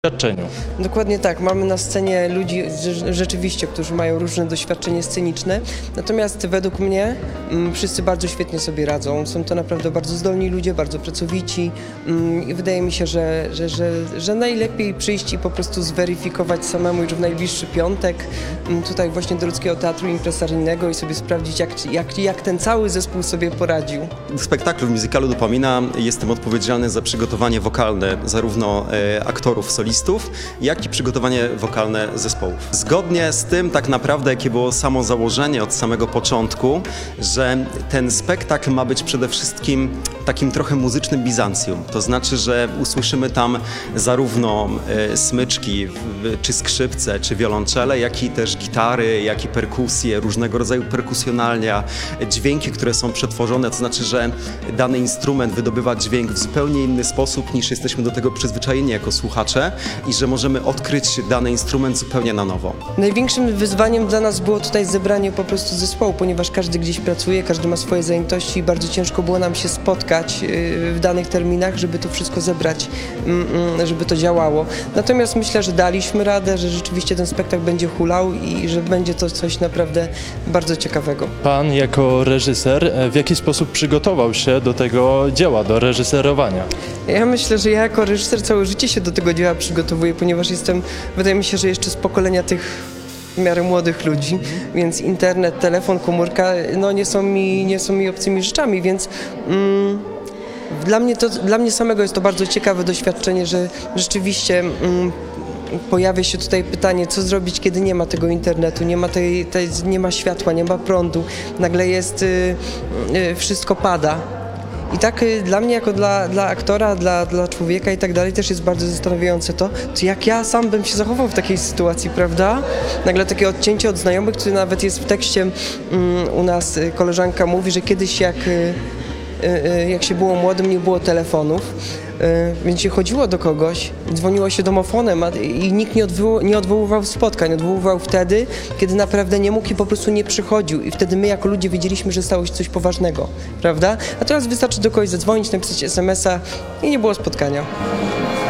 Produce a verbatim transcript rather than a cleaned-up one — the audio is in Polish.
Doświadczeniu. Dokładnie tak. Mamy na scenie ludzi rze- rzeczywiście, którzy mają różne doświadczenie sceniczne. Natomiast według mnie mm, wszyscy bardzo świetnie sobie radzą. Są to naprawdę bardzo zdolni ludzie, bardzo pracowici mm, i wydaje mi się, że, że, że, że najlepiej przyjść i po prostu zweryfikować samemu już w najbliższy piątek mm, tutaj właśnie do Ludzkiego Teatru Impresaryjnego i sobie sprawdzić, jak, jak, jak ten cały zespół sobie poradził. W spektaklu, w musicalu Dopamina jestem odpowiedzialny za przygotowanie wokalne zarówno e, aktorów, solistów, jak i przygotowanie wokalne zespołów. Zgodnie z tym tak naprawdę, jakie było samo założenie od samego początku, że ten spektakl ma być przede wszystkim takim trochę muzycznym Bizancjum. To znaczy, że usłyszymy tam zarówno e, smyczki, w, czy skrzypce, czy wiolonczele, jak i też gitary, jak i perkusje, różnego rodzaju perkusjonalnia, dźwięki, które są przetworzone, to znaczy, że dany instrument wydobywa dźwięk w zupełnie inny sposób, niż jesteśmy do tego przyzwyczajeni jako słuchacze i że możemy odkryć dany instrument zupełnie na nowo. Największym wyzwaniem dla nas było tutaj zebranie po prostu zespołu, ponieważ każdy gdzieś pracuje, każdy ma swoje zajętości i bardzo ciężko było nam się spotkać w danych terminach, żeby to wszystko zebrać, żeby to działało. Natomiast myślę, że daliśmy radę, że rzeczywiście ten spektakl będzie hulał i że będzie to coś naprawdę bardzo ciekawego. Pan jako reżyser w jaki sposób przygotował się do tego dzieła, do reżyserowania? Ja myślę, że ja jako reżyser całe życie się do tego dzieła przygotowuję, ponieważ jestem, wydaje mi się, że jeszcze z pokolenia tych w miarę młodych ludzi, więc internet, telefon, komórka no nie są mi, nie są mi obcymi rzeczami, więc mm, dla mnie to, dla mnie samego jest to bardzo ciekawe doświadczenie, że rzeczywiście mm, pojawia się tutaj pytanie, co zrobić, kiedy nie ma tego internetu, nie ma, tej, tej, nie ma światła, nie ma prądu, nagle jest, y, y, wszystko pada. I tak y, dla mnie, jako dla, dla aktora, dla, dla człowieka i tak dalej, też jest bardzo zastanawiające to, to, jak ja sam bym się zachował w takiej sytuacji, prawda? Nagle takie odcięcie od znajomych, które nawet jest w tekście mm, u nas, y, koleżanka mówi, że kiedyś jak, y, y, jak się było młodym, nie było telefonów, y, więc się chodziło do kogoś, dzwoniło się domofonem a, i nikt nie, odwoł, nie odwoływał spotkań, odwoływał wtedy, kiedy naprawdę nie mógł i po prostu nie przychodził i wtedy my jako ludzie wiedzieliśmy, że stało się coś poważnego, prawda? A teraz wystarczy do kogoś zadzwonić, napisać es em es a i nie było spotkania.